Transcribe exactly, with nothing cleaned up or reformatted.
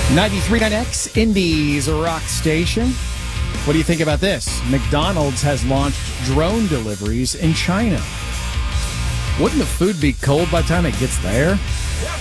ninety-three point nine X, Indy's rock station. What do you think about this? McDonald's has launched drone deliveries in China. Wouldn't the food be cold by the time it gets there?